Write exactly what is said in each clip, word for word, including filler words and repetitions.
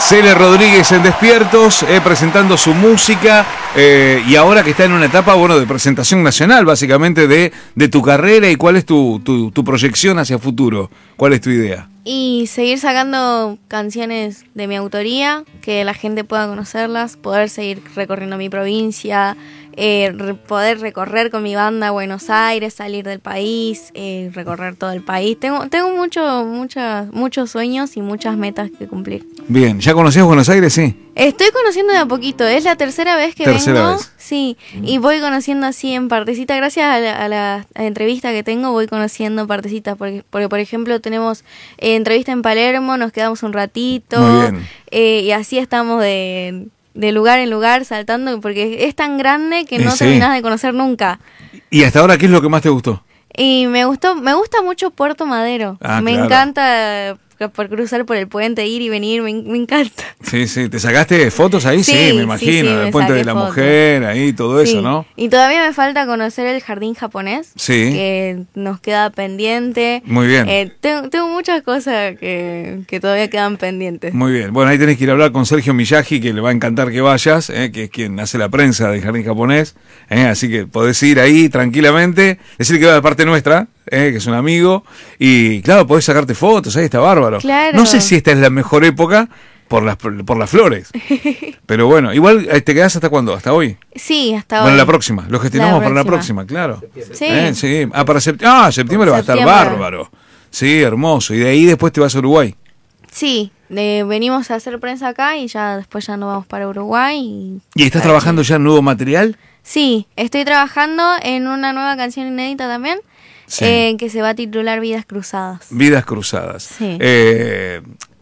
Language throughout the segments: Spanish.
Cele Rodríguez en Despiertos, eh, presentando su música eh, y ahora que está en una etapa, bueno, de presentación nacional, básicamente, de, de tu carrera. ¿Y cuál es tu, tu, tu proyección hacia futuro? ¿Cuál es tu idea? Y seguir sacando canciones de mi autoría, que la gente pueda conocerlas, poder seguir recorriendo mi provincia, eh, re- poder recorrer con mi banda Buenos Aires, salir del país, eh, recorrer todo el país. Tengo tengo mucho, muchas, muchos sueños y muchas metas que cumplir. Bien, ¿ya conocías Buenos Aires? Sí. Estoy conociendo de a poquito, es la tercera vez que Tercera vengo, vez. sí, y voy conociendo así en partecita, gracias a la, a la entrevista que tengo voy conociendo partecitas, porque, porque por ejemplo tenemos eh, entrevista en Palermo, nos quedamos un ratito, Muy bien. eh, y así estamos de, de lugar en lugar saltando, porque es tan grande que no Y sí. terminás de conocer nunca. ¿Y hasta ahora qué es lo que más te gustó? Y me gustó, me gusta mucho Puerto Madero, Ah, me claro. encanta por cruzar por el puente, ir y venir, me, me encanta. Sí, sí. ¿Te sacaste fotos ahí? Sí, Sí, me sí, imagino. sí, el me Puente saqué de la fotos. Mujer, ahí, todo Sí. eso, ¿no? Y todavía me falta conocer el jardín japonés, Sí. que nos queda pendiente. Muy bien. Eh, tengo, tengo muchas cosas que, que todavía quedan pendientes. Muy bien. Bueno, ahí tenés que ir a hablar con Sergio Miyagi, que le va a encantar que vayas, eh, que es quien hace la prensa del Jardín Japonés. Eh, así que podés ir ahí tranquilamente, decir que va de parte nuestra, eh, que es un amigo. Y claro, podés sacarte fotos, ahí está bárbaro. Claro. No sé si esta es la mejor época por las, por las flores. Pero bueno, igual eh, te quedás hasta cuándo, hasta hoy. Sí, hasta Bueno, hoy. la próxima, lo gestionamos La para la próxima. próxima, claro. Sí. Eh, sí. Ah, para septiembre. Ah, septiembre va a estar Septiembre. bárbaro. Sí, hermoso. Y de ahí después te vas a Uruguay. Sí, eh, venimos a hacer prensa acá y ya después ya nos vamos para Uruguay. Y, ¿Y estás para trabajando Chile. ya en nuevo material? Sí, estoy trabajando en una nueva canción inédita también, Sí. eh, que se va a titular Vidas Cruzadas. Vidas cruzadas. Sí. Eh,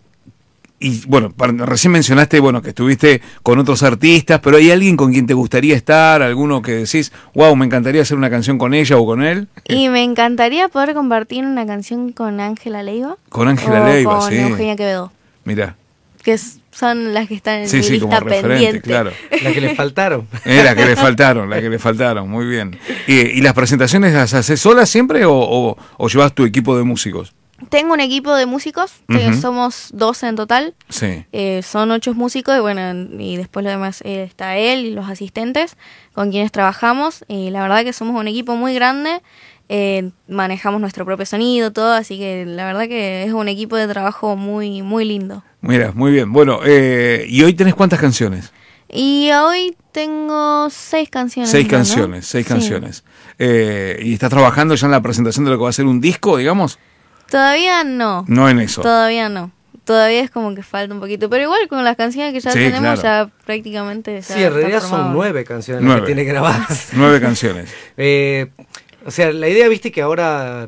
y bueno, para- recién mencionaste bueno que estuviste con otros artistas, pero ¿hay alguien con quien te gustaría estar? ¿Alguno que decís, wow, me encantaría hacer una canción con ella o con él? Y me encantaría poder compartir una canción con Ángela Leiva. Con Ángela o Leiva, con sí. Eugenia Quevedo, Mirá. que es- son las que están en Sí, mi sí, como lista referente, pendiente. claro. La que le faltaron. Eh, la que le faltaron, la que le faltaron, muy bien. ¿Y, y las presentaciones las haces solas siempre o, o, o llevas tu equipo de músicos? Tengo un equipo de músicos, que Ujú. somos doce en total. Sí. Eh, son ocho músicos y bueno, y después lo demás eh, está él y los asistentes con quienes trabajamos. Y la verdad que somos un equipo muy grande, eh, manejamos nuestro propio sonido, todo, así que la verdad que es un equipo de trabajo muy, muy lindo. Mira, muy bien. Bueno, eh, ¿y hoy tenés cuántas canciones? Y hoy tengo seis canciones. Seis ¿no? canciones, seis Sí. canciones. Eh, ¿Y estás trabajando ya en la presentación de lo que va a ser un disco, digamos? Todavía no. No en eso. Todavía no. Todavía es como que falta un poquito. Pero igual con las canciones que ya Sí, tenemos, claro. ya prácticamente. Ya Sí, en realidad está son formado. nueve canciones Nueve. las que tiene grabadas. Nueve canciones. Eh, o sea, la idea, viste, que ahora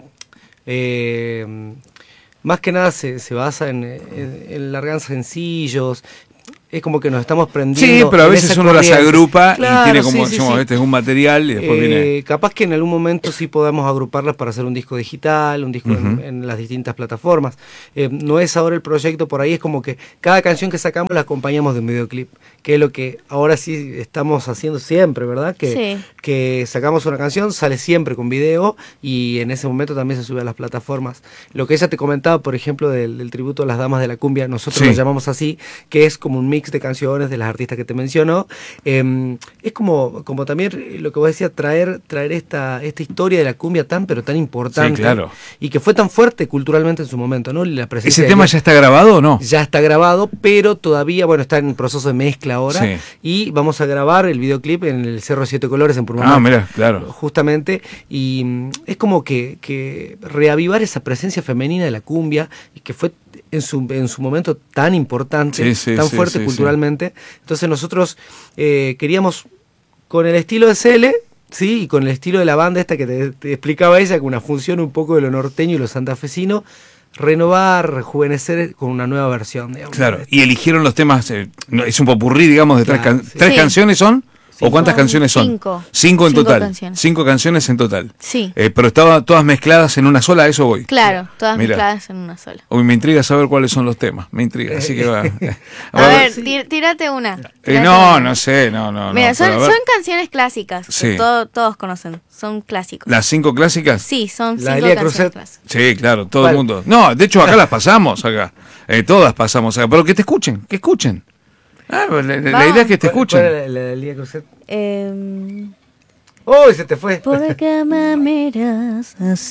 eh, más que nada se, se basa en, en, en largar sencillos. Es como que nos estamos prendiendo. Sí, pero a en veces esa uno las corriente. agrupa Claro, y tiene como, sí, sí, decimos, sí. este es un material y después Eh, viene... Capaz que en algún momento sí podamos agruparlas para hacer un disco digital, un disco en, Ujú. en las distintas plataformas. Eh, no es ahora el proyecto por ahí, es como que cada canción que sacamos la acompañamos de un videoclip, que es lo que ahora sí estamos haciendo siempre, ¿verdad? Que, Sí. que sacamos una canción, sale siempre con video y en ese momento también se sube a las plataformas. Lo que ella te comentaba, por ejemplo, del, del tributo a las damas de la cumbia, nosotros Sí. lo llamamos así, que es como un mix de canciones de las artistas que te menciono. Eh, es como, como también lo que vos decías, traer, traer esta, esta historia de la cumbia tan, pero tan importante. Sí, claro. Y que fue tan fuerte culturalmente en su momento, ¿no? La presencia ¿Ese de tema ella ya está grabado o no? ya está grabado, pero todavía, bueno, está en proceso de mezcla ahora. Sí. Y vamos a grabar el videoclip en el Cerro de Siete Colores en Purmamarca. Ah, mira, claro. Justamente, y mm, es como que, que reavivar esa presencia femenina de la cumbia, y que fue en su, en su momento tan importante, Sí, sí, tan sí, fuerte sí, culturalmente. Entonces nosotros eh, queríamos, con el estilo de Cele, sí, y con el estilo de la banda esta que te, te explicaba ella, con una función un poco de lo norteño y lo santafesino, renovar, rejuvenecer con una nueva versión, digamos. Claro. Y eligieron los temas, eh, no, es un popurrí, digamos, de tres, Claro, can- sí. tres Sí. canciones son. ¿O cuántas Son canciones son? cinco. Cinco en Cinco total. canciones. Cinco canciones en total. Sí. Eh, pero estaban todas mezcladas en una sola, a eso voy. Claro, todas Mira. mezcladas en una sola. Uy, me intriga saber cuáles son los temas. Me intriga, así que va. A ver, tí- tírate una. Eh, Tírate no, una. no sé, no, no. Mira, no, son, pero a ver, son canciones clásicas. Sí. Que todo- todos conocen. Son clásicos. ¿las cinco clásicas? Sí, son La cinco Elia canciones Cruzet. clásicas. Sí, claro, todo ¿Cuál? el mundo. No, de hecho acá las pasamos, acá. Eh, todas pasamos acá. Pero que te escuchen, que escuchen. Ah, la, la- la Vamos. idea es que te ¿Cuál- escuchen. cuál era la, la Elia Cruzet? Eh, ¡Uy, se te fue! ¿Por qué me miras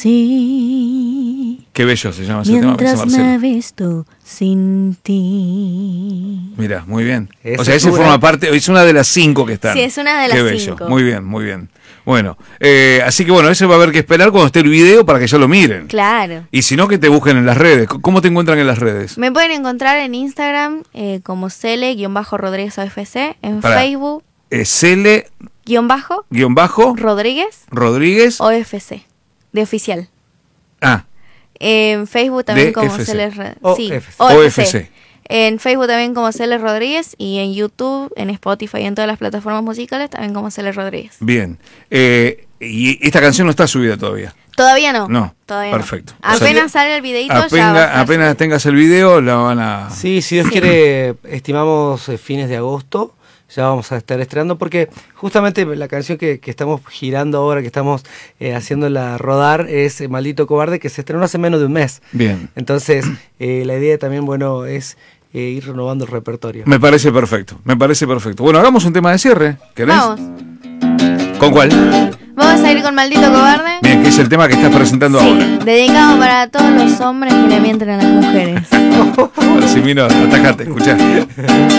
así? Qué bello se llama ese tema, dice Mientras me he Marcelo. visto sin ti. Mira, muy bien. Esa O sea, es ese una. forma parte, es una de las cinco que están. Sí, es una de Qué las bello. cinco. Muy bien, muy bien. Bueno, eh, así que bueno, eso va a haber que esperar cuando esté el video para que ya lo miren. Claro. Y si no, que te busquen en las redes. C- ¿Cómo te encuentran en las redes? Me pueden encontrar en Instagram eh, como Cele-Rodríguez O F C, en Pará. Facebook Eh, Cele, guión bajo guión bajo, Rodríguez Rodríguez. O F C, de oficial. Ah, En Facebook también D como F C. Cele Ro- O sí, F C. O F C. O F C. En Facebook también como Cele Rodríguez y en YouTube, en Spotify y en todas las plataformas musicales también como Cele Rodríguez. bien. Eh, y esta canción no está subida todavía. Todavía no. No, Todavía perfecto. no. O sea Apenas que sale el videito ya va a Apenas, estar apenas subido. tengas el video, la van a... Sí, si Dios quiere, estimamos eh, fines de agosto. Ya vamos a estar estrenando porque justamente la canción que, que estamos girando ahora, que estamos eh, haciéndola rodar, es eh, Maldito Cobarde, que se estrenó hace menos de un mes. Bien. Entonces, eh, la idea también, bueno, es eh, ir renovando el repertorio. Me parece perfecto, me parece perfecto. Bueno, hagamos un tema de cierre, ¿querés? Vamos. ¿Con cuál? Vamos a ir con Maldito Cobarde. Bien, que es el tema que estás presentando Sí, ahora. dedicado para todos los hombres que le mienten a las mujeres. Simino, atajate, escuchá.